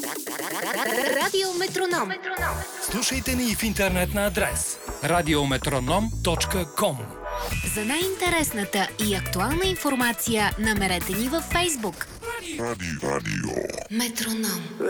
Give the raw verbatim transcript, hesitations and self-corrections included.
Радио Метроном. Слушайте ни и в интернет на адрес радиометроном точка ком. За най-интересната и актуална информация намерете ни във Фейсбук. Радио. Радио. Метроном.